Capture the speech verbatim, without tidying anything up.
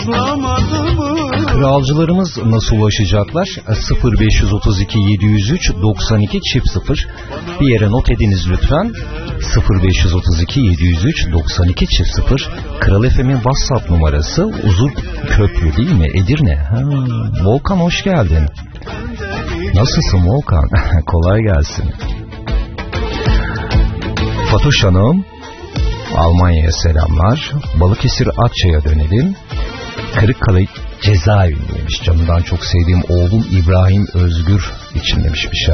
Kralcılarımız nasıl ulaşacaklar? sıfır beş otuz iki yedi yüz üç doksan iki çift sıfır. Bir yere not ediniz lütfen. sıfır beş otuz iki yedi yüz üç doksan iki çift sıfır. Kral F M'in WhatsApp numarası. Uzun Köprü değil mi? Edirne. Ha, Volkan hoş geldin. Nasılsın Volkan? Kolay gelsin. Fatoş Hanım, Almanya'ya selamlar. Balıkesir Atça'ya dönelim. Kırıkkale cezaevindeymiş. Canından çok sevdiğim oğlum İbrahim Özgür için demiş bir şarkı.